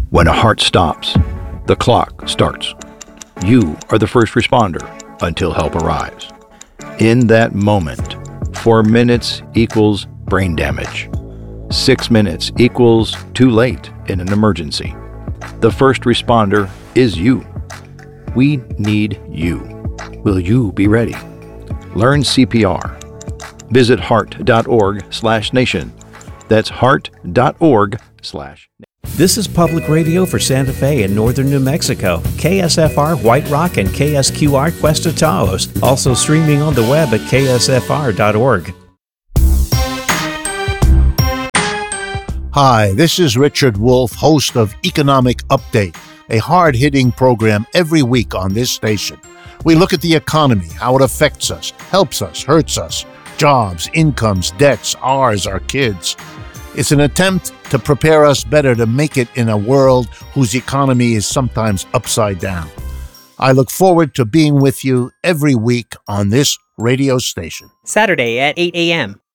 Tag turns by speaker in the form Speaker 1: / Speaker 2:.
Speaker 1: When a heart stops, the clock starts. You are the first responder until help arrives. In that moment, 4 minutes equals brain damage. 6 minutes equals too late in an emergency. The first responder is you. We need you. Will you be ready? Learn CPR. Visit heart.org/nation. That's heart.org/nation.
Speaker 2: This is public radio for Santa Fe and northern New Mexico. KSFR White Rock and KSQR Cuesta Taos. Also streaming on the web at ksfr.org.
Speaker 3: Hi, this is Richard Wolf, host of Economic Update, a hard-hitting program every week on this station. We look at the economy, how it affects us, helps us, hurts us, jobs, incomes, debts, ours, our kids. It's an attempt to prepare us better to make it in a world whose economy is sometimes upside down. I look forward to being with you every week on this radio station.
Speaker 4: Saturday at 8 a.m.